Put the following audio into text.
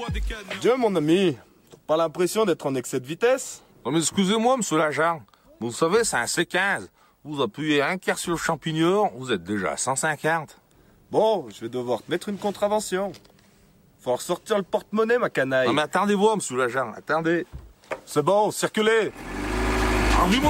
Dieu, mon ami, t'as pas l'impression d'être en excès de vitesse? Non mais excusez-moi, monsieur l'agent. Vous savez, c'est un C15. Vous appuyez un quart sur le champignon, vous êtes déjà à 150. Bon, je vais devoir te mettre une contravention. Faut ressortir le porte-monnaie, ma canaille. Non mais attendez-vous, monsieur l'agent, attendez. C'est bon, circulez. Enlevez mon